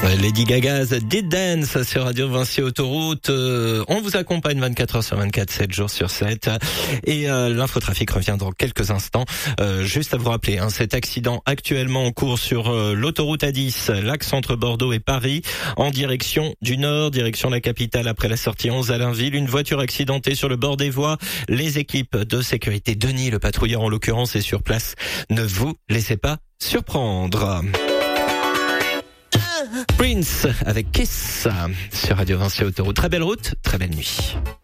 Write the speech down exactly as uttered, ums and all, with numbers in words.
Lady Gaga's Did Dance sur Radio Vinci Autoroute. Euh, on vous accompagne vingt-quatre heures sur vingt-quatre, sept jours sur sept. Et euh, l'infotrafic revient dans quelques instants. Euh, juste à vous rappeler, hein, cet accident actuellement en cours sur euh, l'autoroute A dix, l'axe entre Bordeaux et Paris, en direction du nord, direction la capitale après la sortie onze à Allainville. Une voiture accidentée sur le bord des voies. Les équipes de sécurité, Denis, le patrouilleur en l'occurrence, est sur place. Ne vous laissez pas surprendre. Prince avec Kiss sur Radio Vinci Autoroute. Très belle route, très belle nuit.